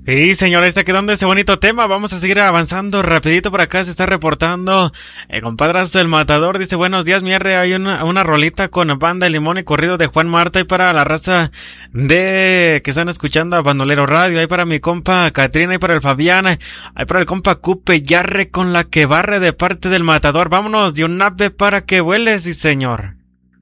Sí, señor, está quedando ese bonito tema. Vamos a seguir avanzando rapidito por acá. Se está reportando el compadrazo del Matador. Dice, buenos días, mi R. Hay una rolita con Banda de Limón y corrido de Juan Marta. Y para la raza de que están escuchando a Bandolero Radio. Hay para mi compa Catrina y para el Fabián. Hay para el compa Cupe Yarre con la que barre de parte del Matador. Vámonos de un ave para que vueles, sí, señor.